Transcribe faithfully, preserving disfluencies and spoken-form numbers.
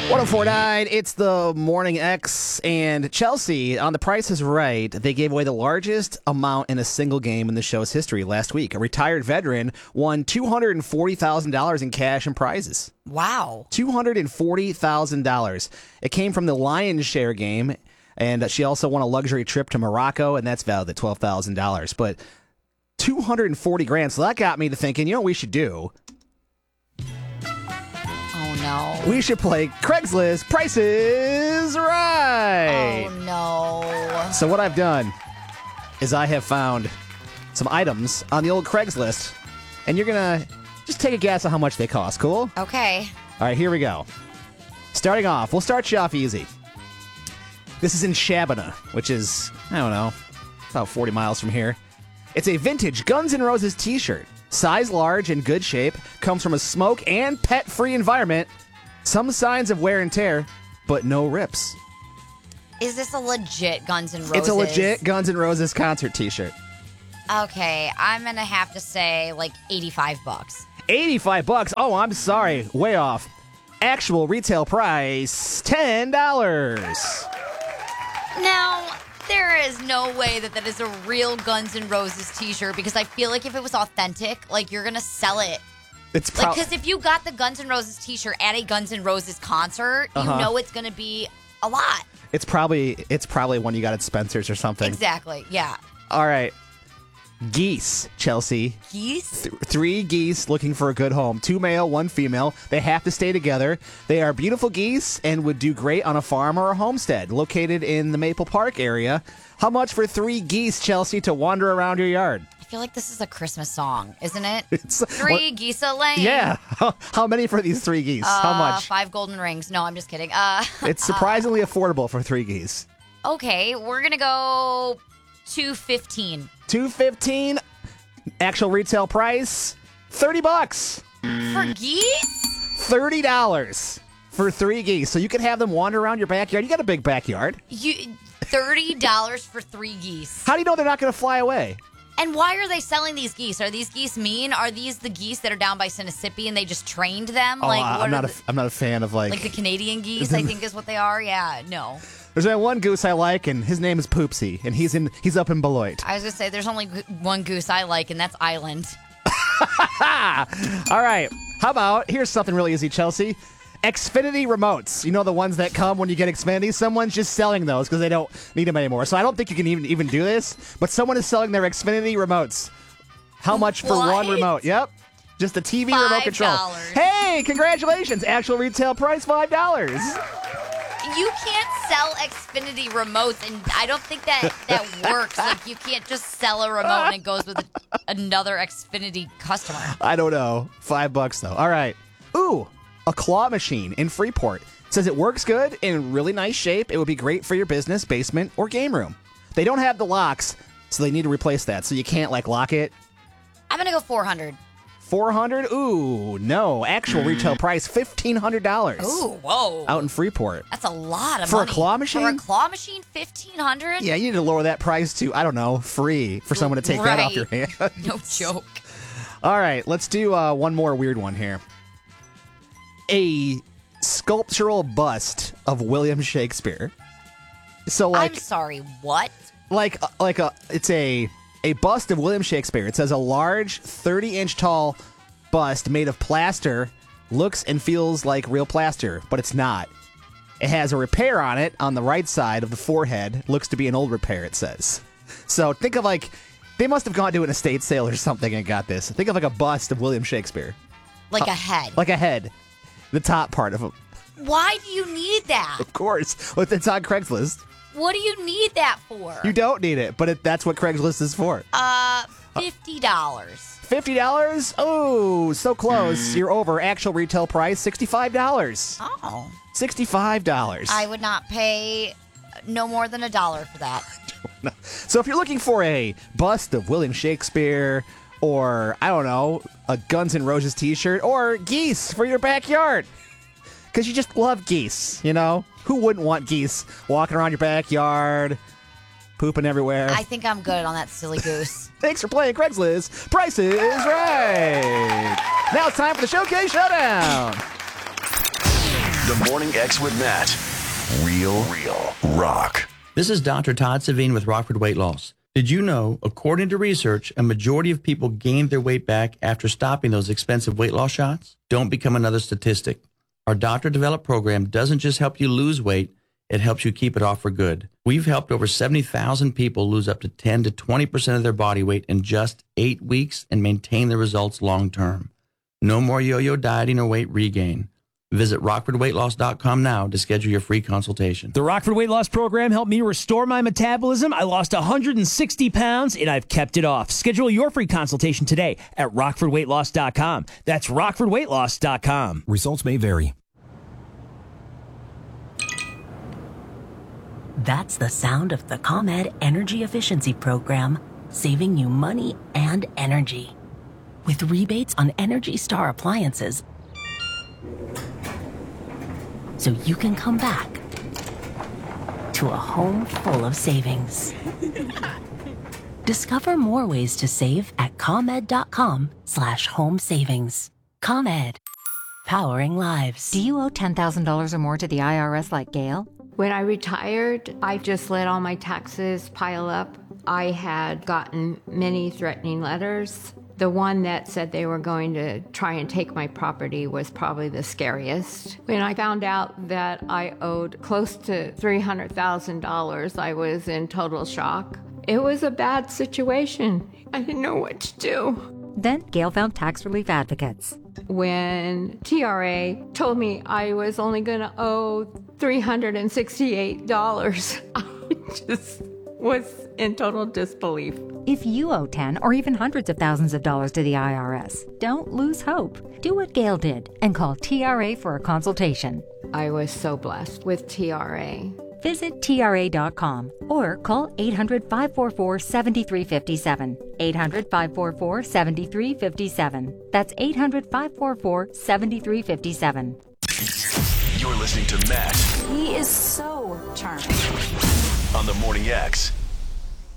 one oh four point nine, it's the Morning X, and Chelsea, on The Price is Right, they gave away the largest amount in a single game in the show's history last week. A retired veteran won two hundred forty thousand dollars in cash and prizes. Wow. two hundred forty thousand dollars. It came from the Lion's Share game, and she also won a luxury trip to Morocco, and that's valued at twelve thousand dollars. But two hundred forty grand, so that got me to thinking, you know what we should do? Oh, no. We should play Craigslist Price is Right. Oh, no. So what I've done is I have found some items on the old Craigslist, and you're going to just take a guess on how much they cost. Cool? Okay. All right, here we go. Starting off, we'll start you off easy. This is in Shabana, which is, I don't know, about forty miles from here. It's a vintage Guns N' Roses t-shirt. Size large, in good shape, comes from a smoke and pet-free environment. Some signs of wear and tear, but no rips. Is this a legit Guns N' Roses? It's a legit Guns N' Roses concert t-shirt. Okay, I'm going to have to say like eighty-five bucks. eighty-five bucks? Oh, I'm sorry. Way off. Actual retail price, ten dollars. Now, there is no way that that is a real Guns N' Roses t-shirt, because I feel like if it was authentic, like, you're going to sell it. It's Like, pro- because if you got the Guns N' Roses t-shirt at a Guns N' Roses concert, Uh-huh. you know it's going to be a lot. It's probably it's probably one you got at Spencer's or something. Exactly, yeah. All right. Geese, Chelsea. Geese? Th- three geese looking for a good home. Two male, one female. They have to stay together. They are beautiful geese and would do great on a farm or a homestead located in the Maple Park area. How much for three geese, Chelsea, to wander around your yard? I feel like this is a Christmas song, isn't it? It's, Three geese a lane. Yeah. How, how many for these three geese? Uh, how much? Five golden rings. No, I'm just kidding. Uh, It's surprisingly affordable for three geese. okay, we're going to go two fifteen. two fifteen. Actual retail price, thirty bucks. For geese? thirty dollars for three geese. So you can have them wander around your backyard. You got a big backyard. You thirty dollars for three geese. How do you know they're not going to fly away? And why are they selling these geese? Are these geese mean? Are these the geese that are down by Mississippi and they just trained them? Oh, like I- what I'm are not a, the, I'm not a fan of like. like the Canadian geese, I think is what they are. Yeah, no. There's only one goose I like, and his name is Poopsie, and he's in he's up in Beloit. I was gonna say there's only g- one goose I like, and that's Island. All right. How about here's something really easy, Chelsea. Xfinity remotes. You know the ones that come when you get Xfinity? Someone's just selling those because they don't need them anymore. So I don't think you can even even do this, but someone is selling their Xfinity remotes. How much for What? one remote? Yep. Just a T V remote Five control. dollars. Hey, congratulations. Actual retail price, five dollars. You can't sell Xfinity remotes, and I don't think that that works. Like, you can't just sell a remote and it goes with a, another Xfinity customer. I don't know. Five bucks, though. All right. Ooh, a claw machine in Freeport. Says it works good, in really nice shape. It would be great for your business, basement, or game room. They don't have the locks, so they need to replace that. So you can't, like, lock it. I'm gonna go four hundred. four hundred dollars? Ooh, no. Actual retail price, fifteen hundred dollars. Ooh, whoa. Out in Freeport. That's a lot of For a money. claw machine? For a claw machine, fifteen hundred? Yeah, you need to lower that price to, I don't know, free for someone to take that off your Right. hand. No joke. All right, let's do uh, one more weird one here. A sculptural bust of William Shakespeare. So, like, I'm sorry, what? like, uh, like a, it's a a bust of William Shakespeare. It says a large, thirty-inch tall bust made of plaster, looks and feels like real plaster, but it's not. It has a repair on it on the right side of the forehead. Looks to be an old repair, it says. So think of like, they must have gone to an estate sale or something and got this. Think of like a bust of William Shakespeare. Like a head. Like a head. The top part of him. Why do you need that? Of course. Well, it's on Craigslist. What do you need that for? You don't need it, but it, that's what Craigslist is for. Uh, fifty dollars. fifty dollars? Oh, so close. You're over. Actual retail price, sixty-five dollars. Oh. sixty-five dollars. I would not pay no more than a dollar for that. So if you're looking for a bust of William Shakespeare, or, I don't know, a Guns N' Roses t-shirt, or geese for your backyard, because you just love geese, you know? Who wouldn't want geese walking around your backyard, pooping everywhere? I think I'm good on that silly goose. Thanks for playing Craigslist. Price is Right. Now it's time for the Showcase Showdown. The The Morning X with Matt. Real, real rock. This is Doctor Todd Savine with Rockford Weight Loss. Did you know, according to research, a majority of people gained their weight back after stopping those expensive weight loss shots? Don't become another statistic. Our doctor-developed program doesn't just help you lose weight, it helps you keep it off for good. We've helped over seventy thousand people lose up to ten to twenty percent of their body weight in just eight weeks and maintain the results long term. No more yo-yo dieting or weight regain. Visit rockford weight loss dot com now to schedule your free consultation. The Rockford Weight Loss Program helped me restore my metabolism. I lost one hundred sixty pounds, and I've kept it off. Schedule your free consultation today at rockford weight loss dot com. That's rockford weight loss dot com. Results may vary. That's the sound of the ComEd Energy Efficiency Program, saving you money and energy. With rebates on Energy Star appliances, so you can come back to a home full of savings. Discover more ways to save at ComEd.com slash home savings. ComEd, powering lives. Do you owe ten thousand dollars or more to the I R S like Gail? When I retired, I just let all my taxes pile up. I had gotten many threatening letters. The one that said they were going to try and take my property was probably the scariest. When I found out that I owed close to three hundred thousand dollars, I was in total shock. It was a bad situation. I didn't know what to do. Then Gail found tax relief advocates. When T R A told me I was only going to owe three hundred sixty-eight dollars, I just was in total disbelief. If you owe ten or even hundreds of thousands of dollars to the I R S, don't lose hope. Do what Gail did and call T R A for a consultation. I was so blessed with T R A. Visit T R A dot com or call eight hundred, five four four, seven three five seven. eight hundred, five four four, seven three five seven. That's eight hundred, five four four, seven three five seven. You're listening to Matt He is so charming. on the Morning X.